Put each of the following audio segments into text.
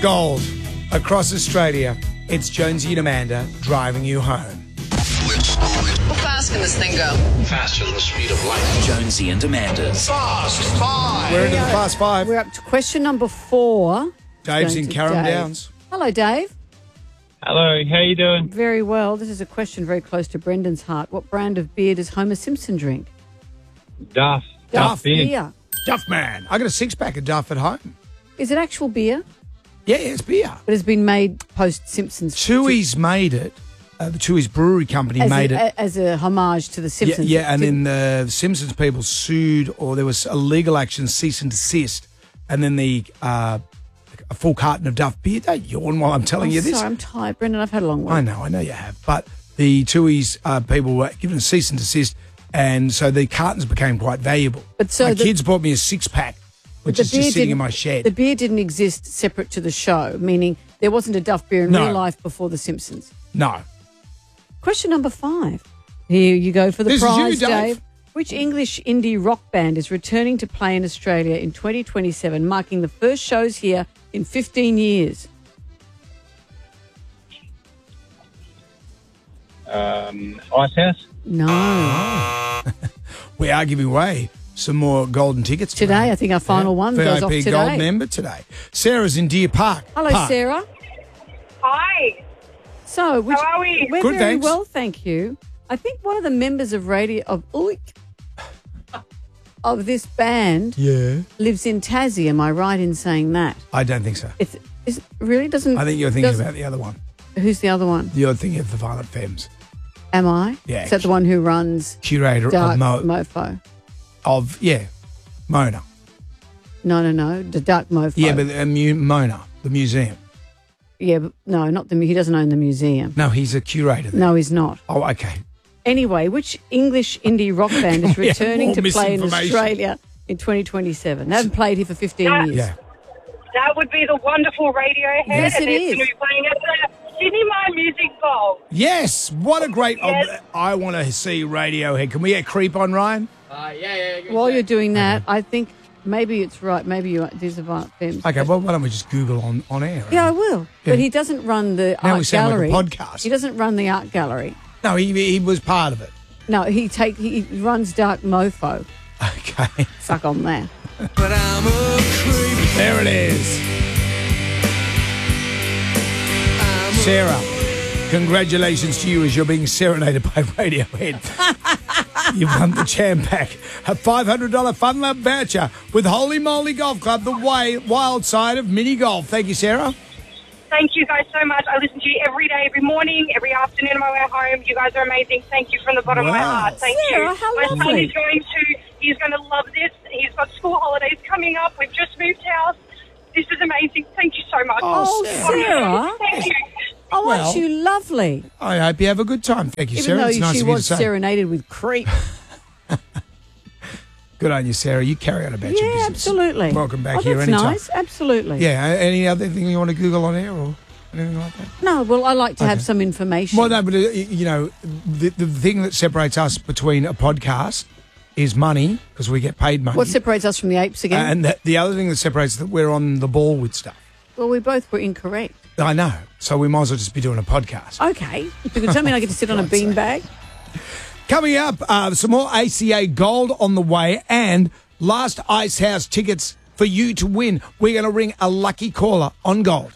Gold. Across Australia, it's Jonesy and Amanda driving you home. How fast can this thing go? Faster than the speed of light. Jonesy and Amanda's Fast Five. We're into the Fast Five. We're up to question number 4. Dave's in Going to Carrum Dave. Downs. Hello, Dave. Hello, how you doing? Very well. This is a question very close to Brendan's heart. What brand of beer does Homer Simpson drink? Duff. Duff beer. Duff man. I got a 6-pack of Duff at home. Is it actual beer? Yeah, it's beer. But it's been made post-Simpsons. Chewy's made it. The Chewy's Brewery Company made it. As a homage to the Simpsons. Yeah, and then the Simpsons people sued, or there was a legal action, cease and desist, and then a full carton of Duff beer. Don't yawn while I'm telling you this. Sorry, I'm tired, Brendan. I've had a long week. I know you have. But the Chewy's people were given a cease and desist, and so the cartons became quite valuable. But so my kids bought me a 6-pack, which is just sitting in my shed. The beer didn't exist separate to the show, meaning there wasn't a Duff beer in real life before The Simpsons. No. Question number 5. Here you go for the This is prize, you, Dave. Which English indie rock band is returning to play in Australia in 2027, marking the first shows here in 15 years? Icehouse? No. We are giving away some more golden tickets Today, I think our final one goes off VIP today. Gold member today. Sarah's in Deer Park. Hello, Sarah. Hi. So, How are we? We're Good, very thanks. well, thank you. I think one of the members of of this band lives in Tassie. Am I right in saying that? I don't think so. It really doesn't. I think you're thinking about the other one. Who's the other one? You're thinking of the Violent Femmes. Am I? Yeah. Is that the one who runs Curator Dark of Mofo? Mona. No. The Dark Mofo. Yeah, but Mona, the museum. Yeah, but no, not the. He doesn't own the museum. No, he's a curator there. No, he's not. Oh, okay. Anyway, which English indie rock band is We have returning more to play in misinformation. Australia in 2027? They haven't played here for 15 years. Yeah. That would be the wonderful Radiohead. Yes, and it they're is. going to be playing at the Sydney Mine Music Bowl. Yes, what a great... Yes. I want to see Radiohead. Can we get Creep on, Ryan? While you're doing that, I think maybe it's right. Maybe these are Violent Femmes. Okay, well, why don't we just Google on air? Yeah, I will. Yeah. But he doesn't run the Now art we sound gallery. like a podcast. He doesn't run the art gallery. No, he was part of it. No, he runs Dark Mofo. Okay. Suck on that. There it is. Sarah, congratulations to you as you're being serenaded by Radiohead. You've won the Jam Pack, a $500 Fun Lab voucher with Holy Moly Golf Club, the wild side of mini golf. Thank you, Sarah. Thank you guys so much. I listen to you every day, every morning, every afternoon on my way home. You guys are amazing. Thank you from the bottom of my Wow. heart. Thank Sarah, you. how My son lovely. is he's going to love this. He's got school holidays coming up. We've just moved house. This is amazing. Thank you so much. Oh, Sarah. Thank you. Oh, Well, aren't you lovely? I hope you have a good time. Thank you, Even Sarah. though It's nice she of you to was say. serenaded with Creep. Good on you, Sarah. You carry on about your Yeah, business. absolutely. Welcome back Oh, here that's anytime. nice. Absolutely. Yeah, any other thing you want to Google on air or anything like that? No, well, I like to have Okay. some information. Well, no, but, the thing that separates us between a podcast is money, because we get paid money. What separates us from the apes again? And the other thing that separates that we're on the ball with stuff. Well, we both were incorrect. I know. So we might as well just be doing a podcast. Okay. Because does that mean I get to sit on a beanbag? Coming up, some more ACA Gold on the way and last Ice House tickets for you to win. We're going to ring a lucky caller on Gold.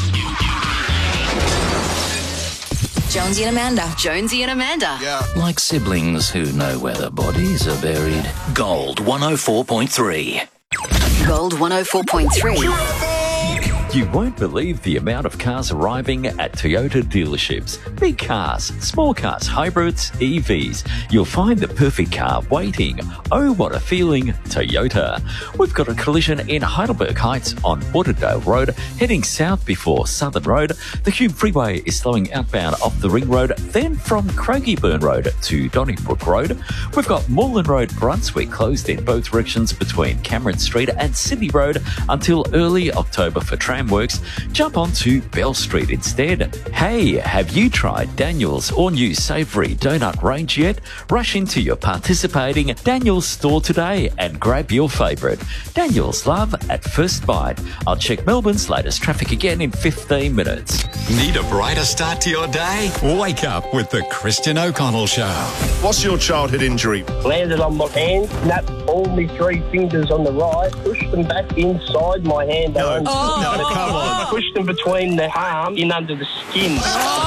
Jonesy and Amanda. Jonesy and Amanda. like siblings who know where their bodies are buried. Gold 104.3. Gold 104.3. You won't believe the amount of cars arriving at Toyota dealerships. Big cars, small cars, hybrids, EVs. You'll find the perfect car waiting. Oh, what a feeling, Toyota. We've got a collision in Heidelberg Heights on Porterdale Road, heading south before Southern Road. The Hume Freeway is slowing outbound off the Ring Road, then from Craigieburn Road to Donnybrook Road. We've got Moreland Road, Brunswick closed in both directions between Cameron Street and Sydney Road until early October for traffic. program works, jump onto Bell Street instead. Hey, have you tried Daniel's all-new savoury donut range yet? Rush into your participating Daniel's store today and grab your favourite. Daniel's love at first bite. I'll check Melbourne's latest traffic again in 15 minutes. Need a brighter start to your day? Wake up with the Christian O'Connell Show. What's your childhood injury? Landed on my hand, snapped all my 3 fingers on the right, pushed them back inside my hand. No, come on. Pushed them between the arm in under the skin.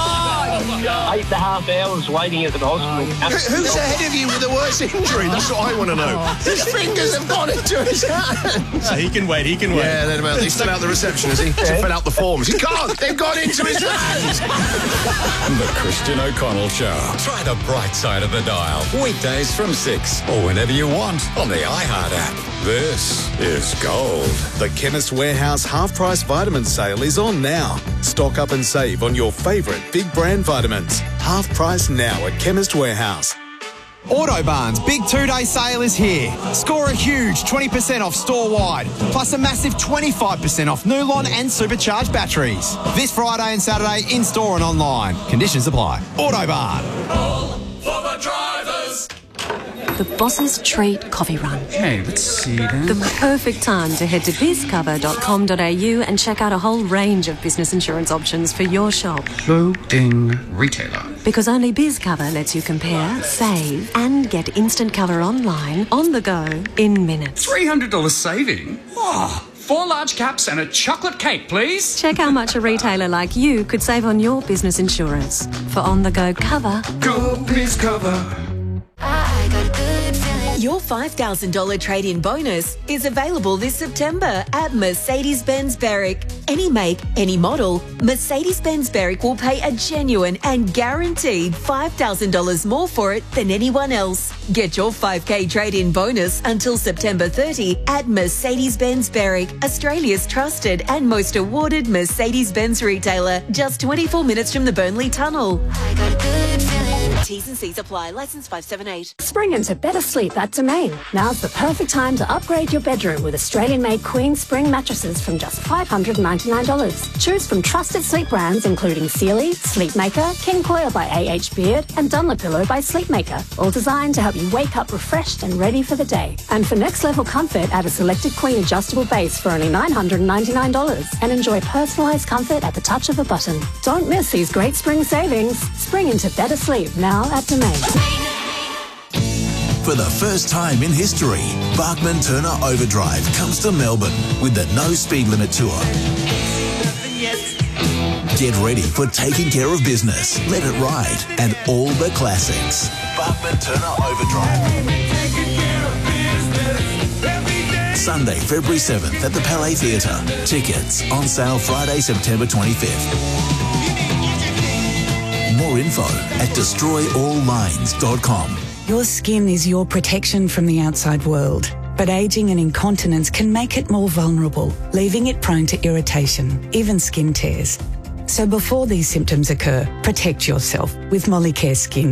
8.5 hours waiting at the hospital. Who's ahead of you with the worst injury? That's what I want to know. His fingers have gone into his hand. So he can wait. Yeah, then about he's still out the reception, is he? To fill out the forms. He can't. They've gone into his hand. The Christian O'Connell Show. Try the bright side of the dial. Weekdays from 6 or whenever you want on the iHeart app. This is Gold. The Chemist Warehouse half-price vitamin sale is on now. Stock up and save on your favourite big brand vitamins. Half price now at Chemist Warehouse. Autobarn's big 2-day sale is here. Score a huge 20% off store-wide, plus a massive 25% off Nulon and supercharged batteries. This Friday and Saturday in-store and online. Conditions apply. Autobarn. For the drivers. The Boss's Treat Coffee Run. Okay, let's see then. The perfect time to head to bizcover.com.au and check out a whole range of business insurance options for your shop. Loading retailer. Because only BizCover lets you compare, save, and get instant cover online, on the go, in minutes. $300 saving? Oh, 4 large caps and a chocolate cake, please. Check how much a retailer like you could save on your business insurance. For on-the-go cover, go BizCover. Your $5,000 trade-in bonus is available this September at Mercedes-Benz Berwick. Any make, any model, Mercedes-Benz Berwick will pay a genuine and guaranteed $5,000 more for it than anyone else. Get your 5K trade-in bonus until September 30 at Mercedes-Benz Berwick, Australia's trusted and most awarded Mercedes-Benz retailer, just 24 minutes from the Burnley Tunnel. I got a good feeling. T's and C's apply. Licence 578. Spring into better sleep at Domain. Now's the perfect time to upgrade your bedroom with Australian-made Queen Spring mattresses from just $599. Choose from trusted sleep brands including Sealy, Sleepmaker, King Coil by A.H. Beard, and Dunlopillow by Sleepmaker, all designed to help you wake up refreshed and ready for the day. And for next-level comfort, add a selected Queen adjustable base for only $999 and enjoy personalised comfort at the touch of a button. Don't miss these great spring savings. Spring into better sleep now at Domain. For the first time in history, Bachman Turner Overdrive comes to Melbourne with the No Speed Limit Tour. Get ready for Taking Care of Business, Let It Ride, and all the classics. Bachman Turner Overdrive. Sunday, February 7th at the Palais Theatre. Tickets on sale Friday, September 25th. More info at destroyalllines.com. Your skin is your protection from the outside world, but ageing and incontinence can make it more vulnerable, leaving it prone to irritation, even skin tears. So before these symptoms occur, protect yourself with Molicare Skin.